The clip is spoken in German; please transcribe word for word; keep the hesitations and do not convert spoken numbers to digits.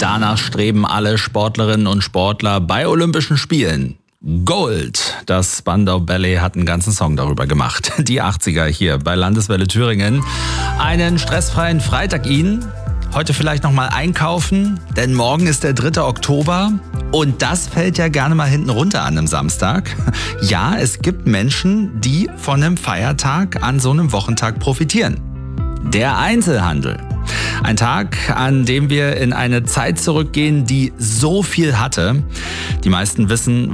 Danach streben alle Sportlerinnen und Sportler bei Olympischen Spielen. Gold. Das Spandau Ballet hat einen ganzen Song darüber gemacht. Die achtziger hier bei Landeswelle Thüringen. Einen stressfreien Freitag Ihnen. Heute vielleicht noch mal einkaufen, denn morgen ist der dritte Oktober und das fällt ja gerne mal hinten runter an einem Samstag. Ja, es gibt Menschen, die von einem Feiertag an so einem Wochentag profitieren. Der Einzelhandel. Ein Tag, an dem wir in eine Zeit zurückgehen, die so viel hatte. Die meisten wissen